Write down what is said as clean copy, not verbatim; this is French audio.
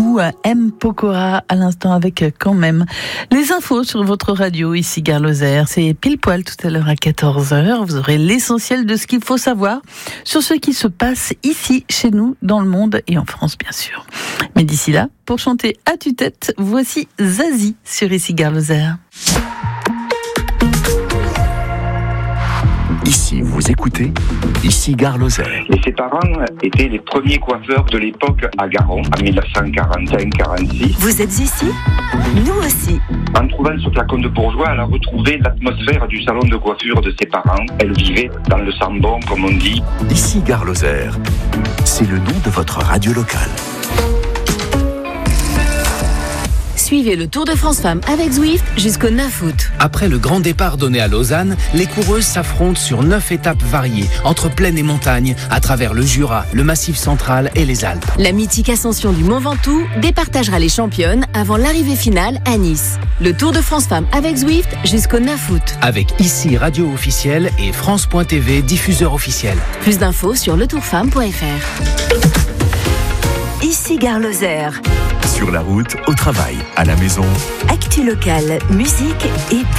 ou à M. Pokora à l'instant avec quand même les infos sur votre radio ici Gare Lozère. C'est pile poil tout à l'heure à 14h. Vous aurez l'essentiel de ce qu'il faut savoir sur ce qui se passe ici, chez nous, dans le monde et en France bien sûr. Mais d'ici là, pour chanter à tue-tête, voici Zazie sur ici Gare Lozère. Ici, vous écoutez, ici Gare Lozère. Et ses parents étaient les premiers coiffeurs de l'époque à Garon, en 1945-46. Vous êtes ici ? Nous aussi. En trouvant ce flacon de bourgeois, elle a retrouvé l'atmosphère du salon de coiffure de ses parents. Elle vivait dans le sambon, comme on dit. Ici Gare Lozère, c'est le nom de votre radio locale. Suivez le Tour de France Femmes avec Zwift jusqu'au 9 août. Après le grand départ donné à Lausanne, les coureuses s'affrontent sur 9 étapes variées, entre plaine et montagne, à travers le Jura, le Massif central et les Alpes. La mythique ascension du Mont Ventoux départagera les championnes avant l'arrivée finale à Nice. Le Tour de France Femmes avec Zwift jusqu'au 9 août. Avec ici radio officielle et France.tv diffuseur officiel. Plus d'infos sur letourfemme.fr. Ici Gare Lozère. Sur la route, au travail, à la maison. Actu locale, musique et